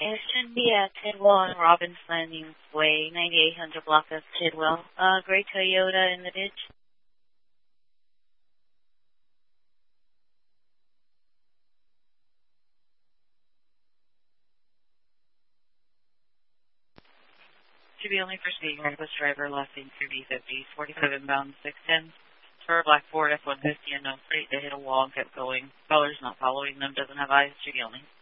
It should be at Tidwell and Robbins Landing Way, 9800 block of Tidwell. Gray Toyota in the ditch. Should be only for speeding. Reckless driver, left in 3B50, 45 inbound, 610. For a black Ford F-150 unknown plate, they hit a wall and kept going. Color's not following them, doesn't have eyes, should be only.